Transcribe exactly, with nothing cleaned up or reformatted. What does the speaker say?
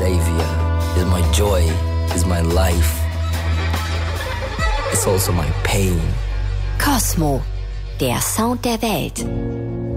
savior, is my joy, is my life. It's also my pain. Cosmo, der Sound der Welt.